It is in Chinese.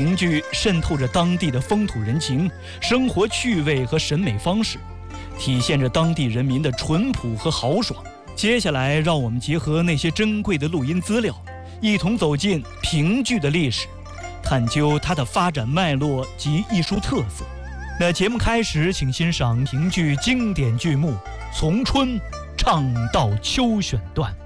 评剧渗透着当地的风土人情、生活趣味和审美方式，体现着当地人民的淳朴和豪爽。接下来，让我们结合那些珍贵的录音资料，一同走进评剧的历史，探究它的发展脉络及艺术特色。那节目开始，请欣赏评剧经典剧目《从春唱到秋》选段。